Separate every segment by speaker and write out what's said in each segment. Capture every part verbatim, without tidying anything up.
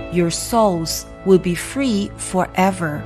Speaker 1: your souls will be free forever.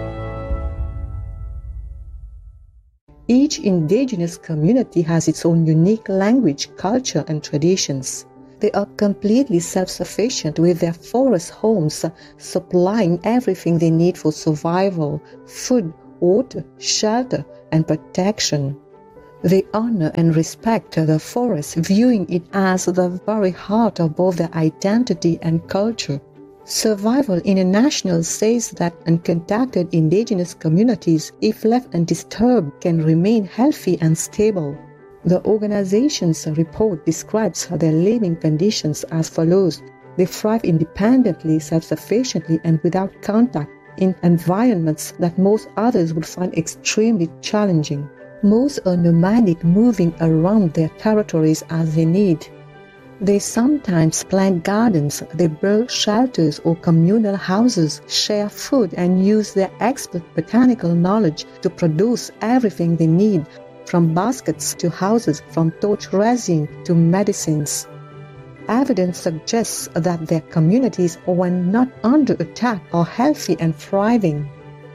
Speaker 2: Each indigenous community has its own unique language, culture, and traditions. They are completely self-sufficient with their forest homes, supplying everything they need for survival: food, water, shelter, and protection. They honor and respect the forest, viewing it as the very heart of both their identity and culture. Survival International says that uncontacted indigenous communities, if left undisturbed, can remain healthy and stable. The organization's report describes their living conditions as follows. They thrive independently, self-sufficiently, and without contact in environments that most others would find extremely challenging. Most are nomadic, moving around their territories as they need. They sometimes plant gardens, they build shelters or communal houses, share food, and use their expert botanical knowledge to produce everything they need, from baskets to houses, from torch resin to medicines. Evidence suggests that their communities, when not under attack, are healthy and thriving.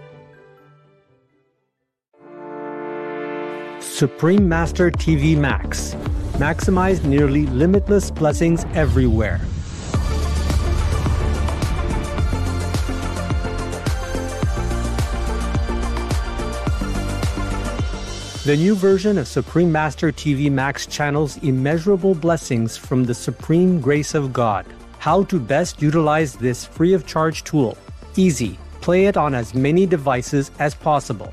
Speaker 3: Supreme Master T V Max. Maximize nearly limitless blessings everywhere. The new version of Supreme Master T V Max channels immeasurable blessings from the supreme grace of God. How to best utilize this free of charge tool? Easy. Play it on as many devices as possible.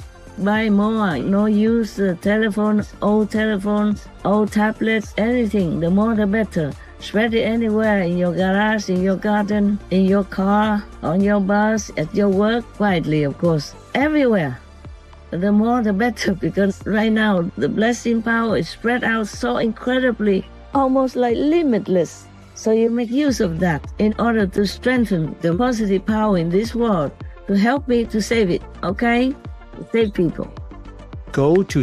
Speaker 4: Buy more, no use uh, telephones, old telephones, old tablets, anything, the more the better. Spread it anywhere, in your garage, in your garden, in your car, on your bus, at your work, quietly of course, everywhere. The more the better, because right now the blessing power is spread out so incredibly, almost like limitless. So you make use of that in order to strengthen the positive power in this world, to help me to save it, okay? Save people.
Speaker 3: Go to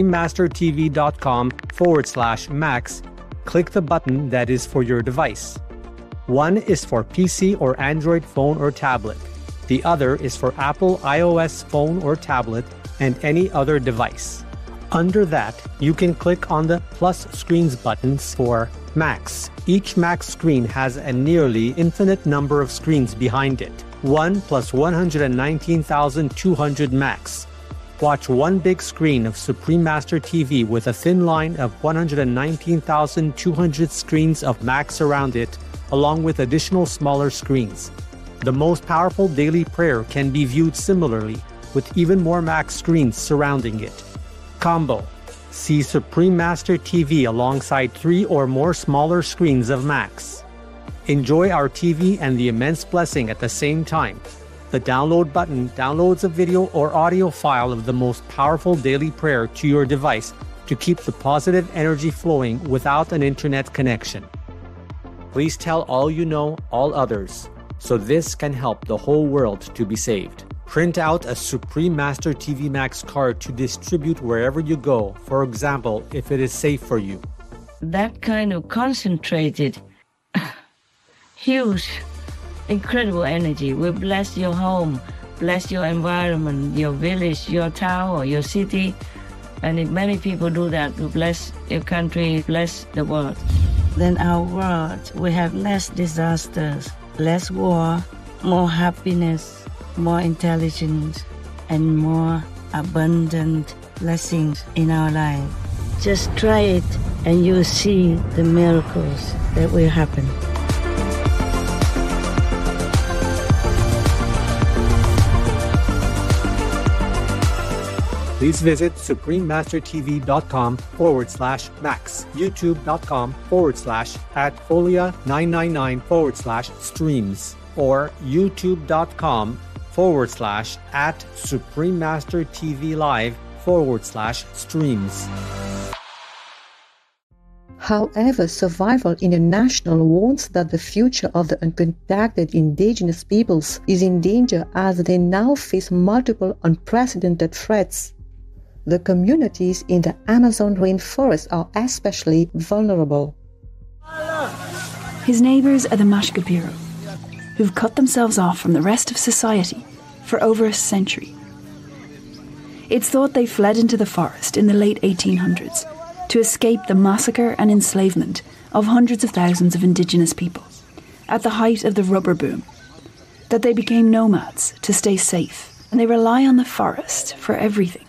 Speaker 3: suprememastertv.com forward slash max. Click the button that is for your device. One is for P C or Android phone or tablet. The other is for Apple iOS phone or tablet and any other device. Under that, you can click on the plus screens buttons for Max. Each Max screen has a nearly infinite number of screens behind it. one plus one hundred nineteen thousand two hundred Max. Watch one big screen of Supreme Master T V with a thin line of one hundred nineteen thousand two hundred screens of Max around it, along with additional smaller screens. The most powerful daily prayer can be viewed similarly, with even more Max screens surrounding it. Combo. See Supreme Master T V alongside three or more smaller screens of Max. Enjoy our T V and the immense blessing at the same time. The download button downloads a video or audio file of the most powerful daily prayer to your device to keep the positive energy flowing without an internet connection. Please tell all you know, all others, so this can help the whole world to be saved. Print out a Supreme Master T V Max card to distribute wherever you go, for example, if it is safe for you.
Speaker 4: That kind of concentrated huge, incredible energy will bless your home, bless your environment, your village, your town, or your city. And if many people do that, will bless your country, bless the world. Then our world will have less disasters, less war, more happiness, more intelligence, and more abundant blessings in our life. Just try it and you'll see the miracles that will happen.
Speaker 3: Please visit suprememastertv.com forward slash max, youtube.com forward slash at folia 999 forward slash streams, or youtube.com forward slash at suprememastertv live forward slash streams.
Speaker 2: However, Survival International warns that the future of the uncontacted indigenous peoples is in danger as they now face multiple unprecedented threats. The communities in the Amazon rainforest are especially vulnerable.
Speaker 5: His neighbors are the Mashkapiro, who've cut themselves off from the rest of society for over a century. It's thought they fled into the forest in the late eighteen hundreds to escape the massacre and enslavement of hundreds of thousands of indigenous people at the height of the rubber boom, that they became nomads to stay safe, and they rely on the forest for everything.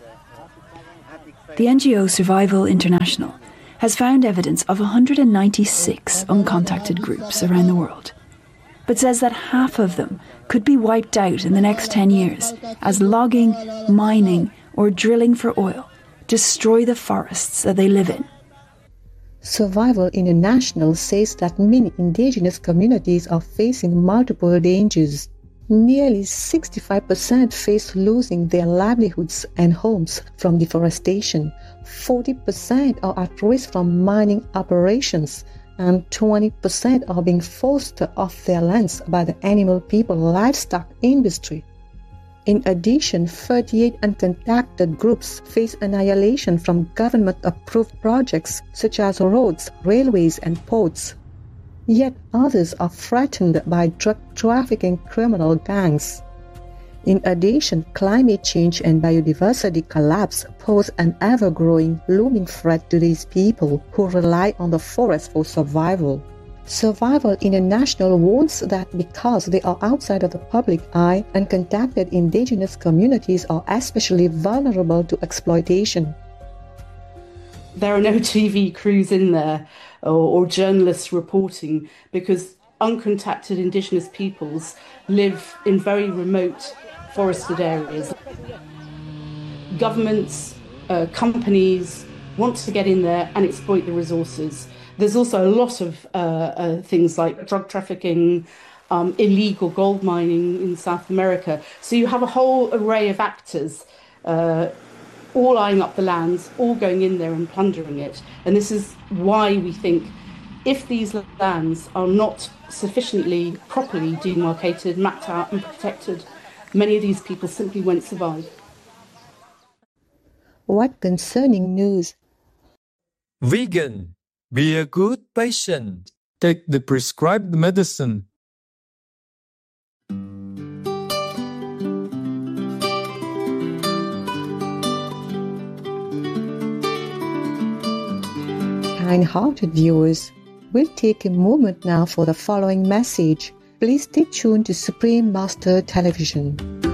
Speaker 5: The N G O Survival International has found evidence of one hundred ninety-six uncontacted groups around the world, but says that half of them could be wiped out in the next ten years as logging, mining, or drilling for oil destroy the forests that they live in.
Speaker 2: Survival International says that many indigenous communities are facing multiple dangers. Nearly sixty-five percent face losing their livelihoods and homes from deforestation, forty percent are at risk from mining operations, and twenty percent are being forced off their lands by the animal people livestock industry. In addition, thirty-eight uncontacted groups face annihilation from government-approved projects such as roads, railways, and ports. Yet others are threatened by drug trafficking criminal gangs. In addition, climate change and biodiversity collapse pose an ever-growing, looming threat to these people who rely on the forest for survival. Survival International warns that because they are outside of the public eye, uncontacted indigenous communities are especially vulnerable to exploitation.
Speaker 6: There are no T V crews in there or, or journalists reporting because uncontacted indigenous peoples live in very remote forested areas. Governments, uh, companies want to get in there and exploit the resources. There's also a lot of uh, uh, things like drug trafficking, um, illegal gold mining in South America. So you have a whole array of actors uh, all eyeing up the lands, all going in there and plundering it. And this is why we think if these lands are not sufficiently properly demarcated, mapped out and protected, many of these people simply won't survive.
Speaker 2: What concerning news?
Speaker 7: Vegan. Be a good patient. Take the prescribed medicine.
Speaker 2: Kind-hearted viewers, we'll take a moment now for the following message. Please stay tuned to Supreme Master Television.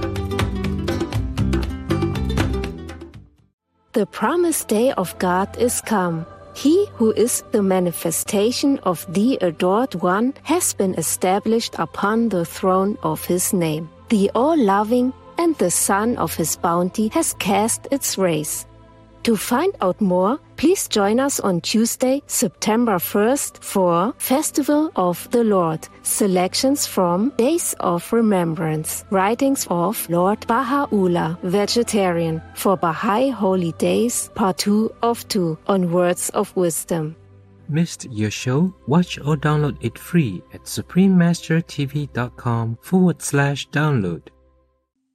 Speaker 8: The promised day of God is come. He who is the manifestation of the adored one has been established upon the throne of his name. The all-loving and the sun of his bounty has cast its rays. To find out more, please join us on Tuesday, September first for Festival of the Lord, selections from Days of Remembrance, writings of Lord Baha'u'llah, vegetarian, for Baha'i Holy Days, Part two of two, on Words of Wisdom.
Speaker 9: Missed your show? Watch or download it free at suprememastertv.com forward slash download.